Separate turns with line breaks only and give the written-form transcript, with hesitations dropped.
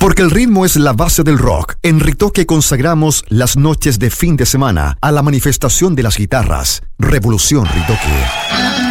Porque el ritmo es la base del rock. En Ritoque consagramos las noches de fin de semana a la manifestación de las guitarras. Revolución Ritoque.